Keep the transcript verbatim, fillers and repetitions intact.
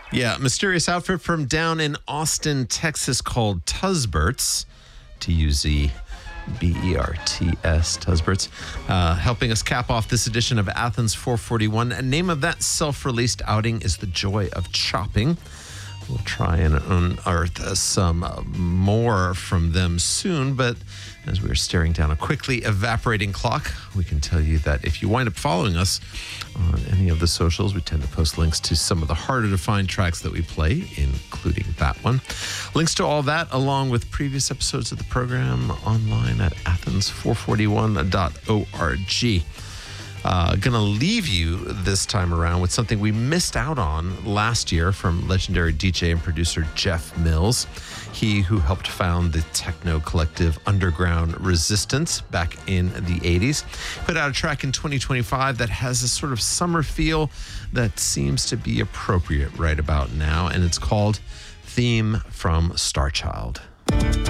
Yeah, mysterious outfit from down in Austin, Texas called Tuzberts, T U Z B E R T S, Tuzberts, uh, helping us cap off this edition of Athens four forty-one. The name of that self-released outing is The Joy of Chopping. We'll try and unearth uh, some uh, more from them soon, but as we're staring down a quickly evaporating clock, we can tell you that if you wind up following us on any of the socials, we tend to post links to some of the harder to find tracks that we play, including that one. Links to all that, along with previous episodes of the program, online at athens four forty-one dot org. Uh, gonna leave you this time around with something we missed out on last year from legendary D J and producer Jeff Mills. He who helped found the techno collective Underground Resistance back in the eighties. Put out a track in twenty twenty-five that has a sort of summer feel that seems to be appropriate right about now, and it's called Theme from Starchild.